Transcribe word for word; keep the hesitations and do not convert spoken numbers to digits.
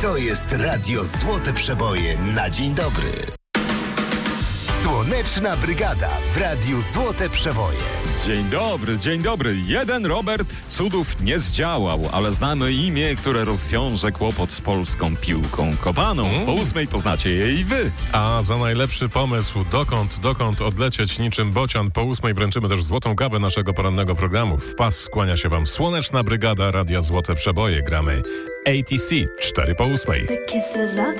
To jest Radio Złote Przeboje na dzień dobry. Słoneczna Brygada w Radiu Złote Przeboje. Dzień dobry, dzień dobry. Jeden Robert cudów nie zdziałał, ale znamy imię, które rozwiąże kłopot z polską piłką kopaną. Mm. Po ósmej poznacie je i wy. A za najlepszy pomysł, dokąd, dokąd odlecieć niczym bocian, po ósmej wręczymy też złotą kawę naszego porannego programu. W pas skłania się wam Słoneczna Brygada Radia Złote Przeboje. Gramy A T C, cztery po ósmej.